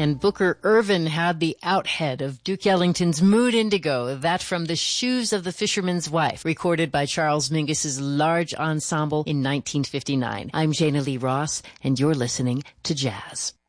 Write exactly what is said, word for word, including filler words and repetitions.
And Booker Ervin had the outhead of Duke Ellington's Mood Indigo, that from The Shoes of the Fisherman's Wife, recorded by Charles Mingus's large ensemble in nineteen fifty-nine. I'm Jana Lee Ross, and you're listening to Jazz.